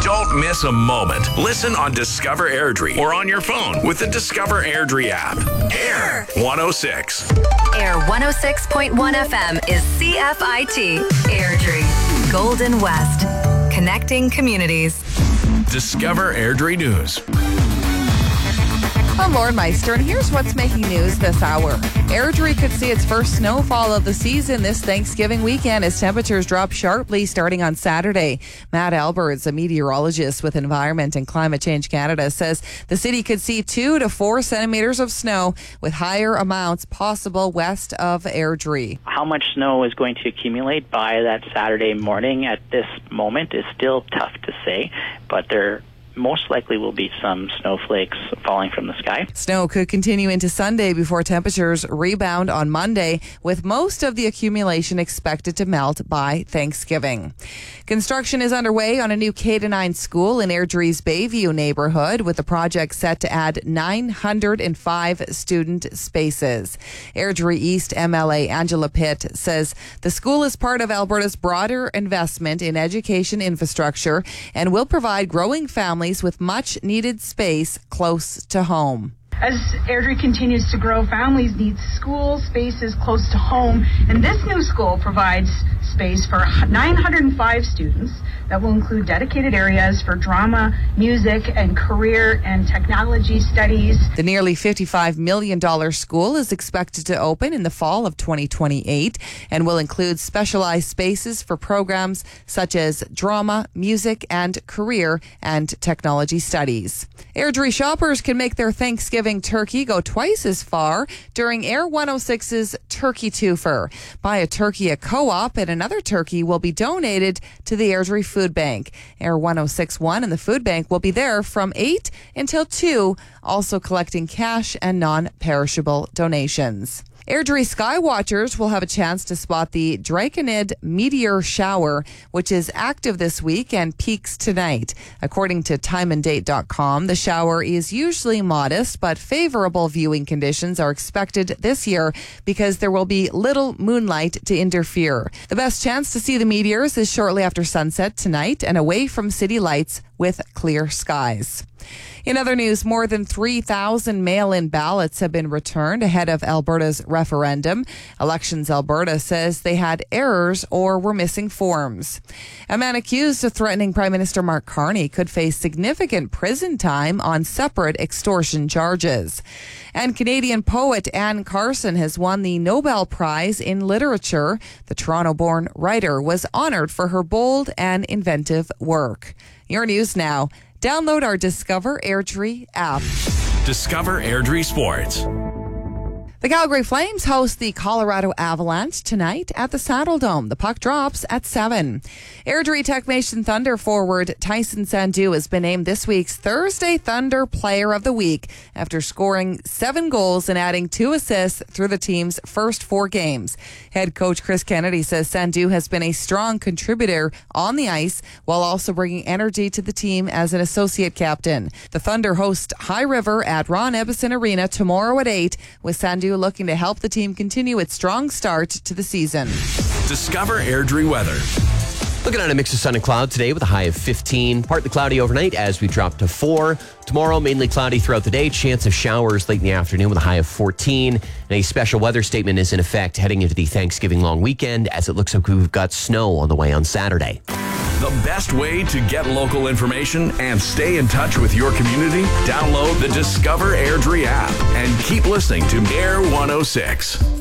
Don't miss a moment. Listen on Discover Airdrie or on your phone with the Discover Airdrie app. Air 106. Air 106.1 FM is CFIT. Airdrie. Golden West. Connecting communities. Discover Airdrie News. I'm Lauren Meister, and here's what's making news this hour. Airdrie could see its first snowfall of the season this Thanksgiving weekend as temperatures drop sharply starting on Saturday. Matt Alberts, a meteorologist with Environment and Climate Change Canada, says the city could see 2 to 4 centimeters of snow with higher amounts possible west of Airdrie. How much snow is going to accumulate by that Saturday morning at this moment is still tough to say, but there most likely will be some snowflakes falling from the sky. Snow could continue into Sunday before temperatures rebound on Monday, with most of the accumulation expected to melt by Thanksgiving. Construction is underway on a new K-9 school in Airdrie's Bayview neighborhood, with the project set to add 905 student spaces. Airdrie East MLA Angela Pitt says the school is part of Alberta's broader investment in education infrastructure and will provide growing families with much needed space close to home. As Airdrie continues to grow, families need school spaces close to home, and this new school provides space for 905 students that will include dedicated areas for drama, music, and career and technology studies. The nearly $55 million school is expected to open in the fall of 2028 and will include specialized spaces for programs such as drama, music, and career and technology studies. Airdrie shoppers can make their Thanksgiving turkey go twice as far during Air 106's Turkey Twofer. Buy a turkey at Co-op and another turkey will be donated to the Airdrie Food Bank. Air 106.1 and the Food Bank will be there from 8 until 2, also collecting cash and non-perishable donations. Airdrie Skywatchers will have a chance to spot the Draconid meteor shower, which is active this week and peaks tonight. According to timeanddate.com, the shower is usually modest, but favorable viewing conditions are expected this year because there will be little moonlight to interfere. The best chance to see the meteors is shortly after sunset tonight and away from city lights with clear skies. In other news, more than 3,000 mail-in ballots have been returned ahead of Alberta's referendum. Elections Alberta says they had errors or were missing forms. A man accused of threatening Prime Minister Mark Carney could face significant prison time on separate extortion charges. And Canadian poet Anne Carson has won the Nobel Prize in Literature. The Toronto-born writer was honored for her bold and inventive work. Your news now. Download our Discover Airdrie app. Discover Airdrie Sports. The Calgary Flames host the Colorado Avalanche tonight at the Saddle Dome. The puck drops at 7. Airdrie Technation Thunder forward Tyson Sandu has been named this week's Thursday Thunder Player of the Week after scoring 7 goals and adding 2 assists through the team's first 4 games. Head coach Chris Kennedy says Sandu has been a strong contributor on the ice while also bringing energy to the team as an associate captain. The Thunder host High River at Ron Ebbison Arena tomorrow at 8, with Sandu looking to help the team continue its strong start to the season. Discover Airdrie weather. Looking at a mix of sun and cloud today with a high of 15. Partly cloudy overnight as we drop to 4. Tomorrow, mainly cloudy throughout the day. Chance of showers late in the afternoon with a high of 14. And a special weather statement is in effect heading into the Thanksgiving long weekend as it looks like we've got snow on the way on Saturday. The best way to get local information and stay in touch with your community? Download the Discover Airdrie app and keep listening to Air 106.